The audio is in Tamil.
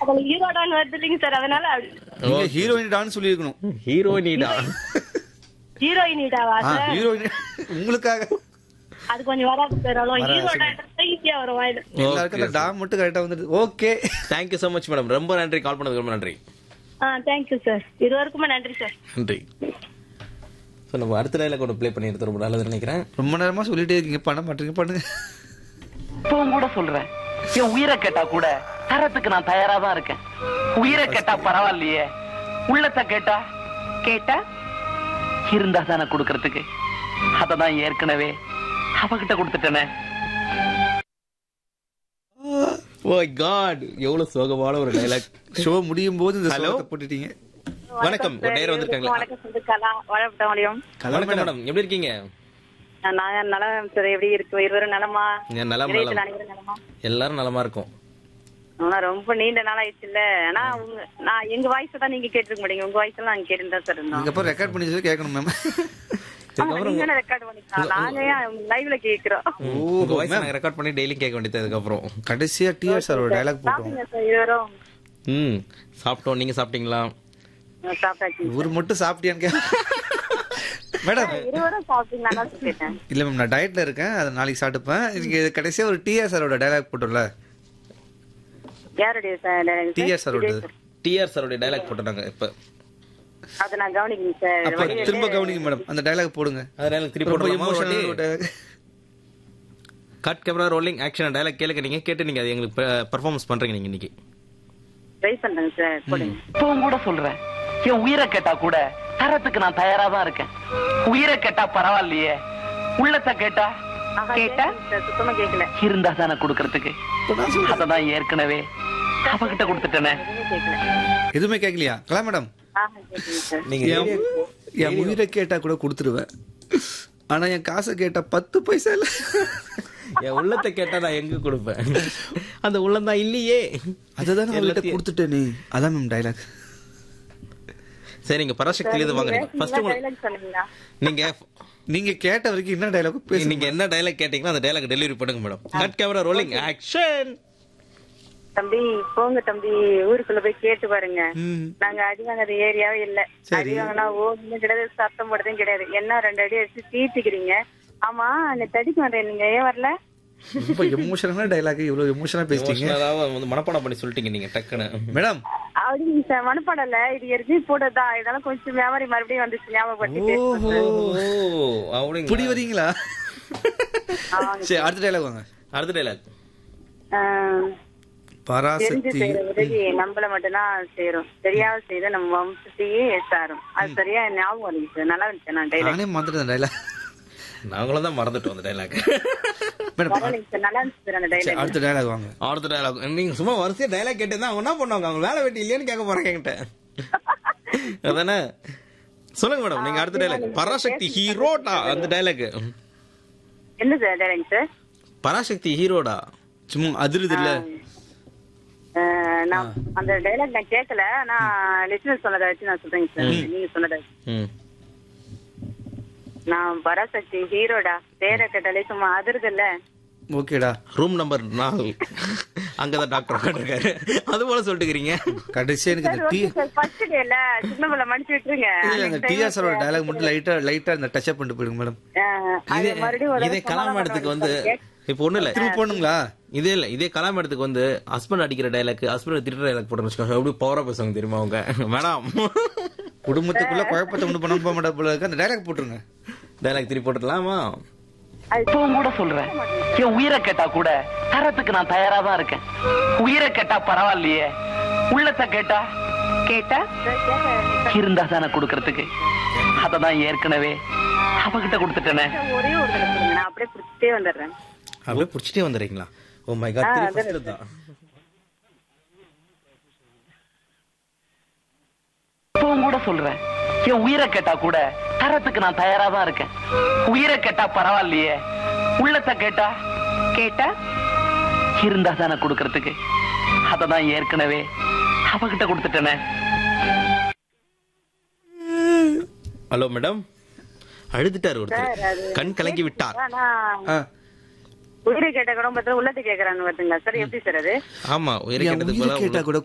அதுல ஹீரோடான்னு வருது இல்லைங்க சார், அதனால நீங்க ஹீரோயினிடான்னு சொல்லியிருக்கணும். ஹீரோயினிடா. ஹீரோயினிடாவா சார்? ஹீரோயின் உங்களுக்காக அது கொஞ்சம் வராது சார், அவ்வளோ ஹீரோடான்றது ஈஸியா வரும் வாயில. எல்லாருக்கும் அந்த டா மட்டும் கரெக்டா வந்துடுது. Okay, thank you so much madam. ரொம்ப நன்றி, கால் பண்ணதுக்கு ரொம்ப நன்றி. தேங்க்யூ சார், இருவருக்குமே நன்றி சார். நன்றி. ஸோ நம்ம அடுத்த டைலாக் ஒன்று ப்ளே பண்ணி எடுத்து ரொம்ப நல்லதுன்னு நினைக்கிறேன். ரொம்ப நேரமா சொல்லிட்டே இருக்கீங்க, பண்ண மாட்டீங்க, பண்ணுங்க. இப்பவும் கூட சொல்றேன், என் உயிரை கேட்டா கூட தரத்துக்கு நான் தயாரா தான் இருக்கேன். உயிரை கேட்டா பரவாயில்லையே, உள்ளத்தை கேட்டா இருந்தா தானே கொடுக்கறதுக்கு. அததான் ஏற்கனவே அவகிட்ட கொடுத்துட்டேனே. ஓ காட், எவ்வளவு சோகமான ஒரு டைலாக். ஷோ முடியும் போது இந்த Hello? சோகத்தை போட்டுட்டீங்க. வணக்கம், ஒரு நேரம் வந்திருக்காங்களா? வணக்கம் சார், கலா வணக்கம் வணக்கம். வணக்கம் மேடம், எப்படி இருக்கீங்க? நான் நலம் சார், எப்படி இருக்கு? இருவரும் நலமா? நலம் இதயத்துல நலம், அனைவரும் நலமா? எல்லாரும் நலமா இருக்கும். ஆனா ரொம்ப நீண்ட நாள் ஆயிடுச்சு இல்ல. ஆனா நான் எங்க வாய்ஸ் தான் நீங்க கேட்டிருக்க மாட்டீங்க, உங்க வாய்ஸ் எல்லாம் நாங்க கேட்டுதான் சார் இருந்தோம். இதுக்கப்புறம் ரெக்கார்ட் பண்ணி சொல்லி கேட்கணும் மேம். நீங்க ரெக்கார்ட் பண்ணிக்கலாம், நாங்க லைவ்ல கேக்குறோம். உங்க வாய்ஸ் நாங்க ரெக்கார்ட் பண்ணி டெய்லி கேட்க வேண்டியது. அதுக்கப்புறம் கடைசியா டிஆர் சார் ஒரு டயலாக் போட்டோம். சாப்பிட்டீங்க சார் இருவரும்? சாப்பிட்டோம், நீங்க சாப்பிட்டீங்களா? சாப்பிட்டாச்சு. ஒரு மட்டும் சாப்பிட்டியான்னு கேட்க மேடம். இருவரும் சாப்பிட்டீங்களா தான் கேட்டேன். இல்ல மேம், நான் டயட்ல இருக்கேன், அதை நாளைக்கு சாப்பிட்டுப்பேன். நீங்க கடைசியா ஒரு டிஆர் சாரோட டயலாக் போட்டோம்ல. யாருடைய சார்? டிஆர் சாரோட. டிஆர் சாரோட டைலாக் போட்டுட்டாங்க இப்ப. அதை நான் கவனிக்கணும் சார். அப்ப திரும்ப கவனிங்க மேடம், அந்த டயலாக் போடுங்க. அதனால திருப்பி ரொம்ப போடலாமா? எமோஷனல் ஒரு dialogue. Cut camera rolling action dialogue கேளுங்க, நீங்க கேட்டு நீங்க அது எங்களுக்கு பெர்ஃபார்மன்ஸ் பண்றீங்க நீங்க இன்னைக்கு. ட்ரை பண்றேங்க சார், போடுங்க. இப்பவும் கூட சொல்றேன், என் உயிரை கேட்டா கூட தரத்துக்கு நான் தயாரா தான் இருக்கேன். உயிரை கேட்டா பரவாயில்லையே, உள்ளத்தை கேட்டா சார் சுத்தமா கேட்கல. இருந்தா தானே கொடுக்கறதுக்கு. அததான் ஏற்கனவே அவகிட்ட கொடுத்துட்டேனே. எதுவுமே கேட்கல. எதுவுமே கேட்கலையா கலா மேடம்? கேட்குங்க சார். நீங்க என் உயிரை கேட்டா கூட கொடுத்துருவேன், ஆனா என் காசை கேட்டா 10 பைசா இல்ல. என் உள்ளத்தை கேட்டா நான் எங்க கொடுப்பேன்? அந்த உள்ளம் தான் இல்லையே. அதுதான் அவங்கள்ட்ட கொடுத்துட்டேனே. அதான் மேம் டயலாக். சரி, நீங்க பராசக்தியில இருந்து வாங்க. ஃபர்ஸ்ட் டைலாக் சொன்னீங்களா? நீங்க கேட்ட வரைக்கும் என்ன டயலாக் பேசுங்க. நீங்க என்ன டைலாக் கேட்டீங்களோ அந்த டைலாக் டெலிவரி பண்ணுங்க madam. Cut camera rolling action. தம்பி போங்க தம்பி, ஊருக்குள்ள போய் கேட்டு பாருங்க. நாங்க அடி வாங்குற ஏரியாவே இல்ல. அடி வாங்கினா ஓடுன்னு கிடையாது, சத்தம் போடுறதும் கிடையாது. என்ன 2 அடி அடிச்சு தீர்த்திக்கிறீங்க. ஆமா, அந்த தடிக்கு வந்தேன், நீங்க ஏன் வரல? ரொம்ப எமோஷனலான டயலாக், இவ்வளவு எமோஷனலா பேசிட்டீங்க. வந்து மனப்பாடம் பண்ணி சொல்லிட்டீங்க நீங்க டக்குன்னு. மேடம் அப்படிங்க சார், மனப்படல, இது எரிஞ்சு போட்டதா, இதெல்லாம் கொஞ்சம் மெமரி மறுபடியும் வந்துச்சு, ஞாபகப்படுத்தி. புடி வரீங்களா? சரி, அடுத்த டயலாக் வாங்க. அடுத்த டைலாக். தெரிஞ்சு பராசக்தி. செய்யற உதவி நம்மள மட்டும்தான் சேரும், தெரியாத செய்த நம்ம வம்சத்தையே சாரும். அது சரியா ஞாபகம் வருங்க சார், நல்லா இருந்துச்சு. நான் டைலாக் நானே மறந்துட்டேன் டயலாக். நாங்களும் தான் மறந்துட்டோம் அந்த டைலாக். மேடம் வரலைங்க சார், நல்லா இருந்துச்சு சார் அந்த டைலாக். அடுத்த டயலாக் வாங்க. அடுத்த டைலாக். நீங்க சும்மா வரிசையா டைலாக் கேட்டேன், அவங்க என்ன பண்ணுவாங்க? அவங்க வேலை வெட்டி இல்லையான்னு கேட்க போறாங்க என்கிட்ட. அதானே? சொல்லுங்க மேடம், நீங்க அடுத்த டைலாக். பராசக்தி ஹீரோடா அந்த டைலாக். என்ன சார் டைலாக் சார்? பராசக்தி ஹீரோடா. சும்மா அதிருது இல்ல. நான் அந்த டைலாக் நான் கேட்கல, நான் லிசனர் சொன்னதை வச்சு நான் சொல்றேங்க சார். நீங்க சொன்னதை நான் பராசக்தி ஹீரோடா, பேரை கேட்டாலே சும்மா அதிருது இல்ல. ஓகேடா. ரூம் நம்பர் 4 அங்கதான் டாக்டர் உட்காந்துருக்காரு. அது போல சொல்லிட்டுக்கிறீங்க. கடைசியா எனக்கு இந்த டி ஃபர்ஸ்ட் டேல சின்ன பிள்ளை மடிச்சு விட்டுருங்க. இந்த டிஆர் சாரோட டயலாக் மட்டும் லைட்டா இந்த டச் அப் பண்ணிட்டு போயிடுங்க மேடம். இதே கலாமேடத்துக்கு வந்து இப்ப ஒண்ணு இல்ல, திரும்ப போணுங்களா? இதே கலாமேடத்துக்கு வந்து ஹஸ்பண்ட் அடிக்கிற டைலாக், ஹஸ்பண்ட் திட்டுற டைலாக் போட்டு வச்சுக்கோங்க, எப்படி பவரா பேசுவாங்க தெரியுமா அவங்க? மேடம், குடும்பத்துக்குள்ள குழப்பத்தை உண்டு பண்ண போக மாட்டா போல இருக்கு. அந்த டயலாக் போட்டுருங்க. டைலாக் திருப்பி போட்டுடலாமா? இப்பவும் கூட சொல்றேன், என் உயிரை கேட்டா கூட தரத்துக்கு நான் தயாரா தான் இருக்கேன். உயிரை கேட்டா பரவாயில்லையே, உள்ளத்தை கேட்டா இருந்தா தானே கொடுக்கறதுக்கு. அததான் ஏற்கனவே அவகிட்ட கொடுத்துட்டேனே. ஒரே ஒரு தடவை சொல்லுங்க, நான் அப்படியே புடிச்சிட்டே வந்துடுறேன். அப்படியே புடிச்சிட்டே வந்துடுறீங்களா? ஓ மை காட், திருப்பி தான். இப்பவும் கூட சொல்றேன், என் உயிரை கேட்டா கூட தரத்துக்கு நான் தயாரா தான் இருக்கேன். உயிரை கேட்டா பரவாயில்லையே, உள்ளத்தை கேட்டா இருந்தா தானே கொடுக்கறதுக்கு. அததான் ஏற்கனவே அவகிட்ட கொடுத்துட்டேனே. ஹலோ மேடம், அழுதுட்டாரு ஒருத்தர், கண் கலங்கி விட்டார். உயிரை கேட்ட குடும்பத்துல உள்ளத்தை கேக்குறான்னு வருதுங்களா சார்? எப்படி சார் அது? ஆமா, உயிரை கேட்டதுக்கு கேட்டா கூட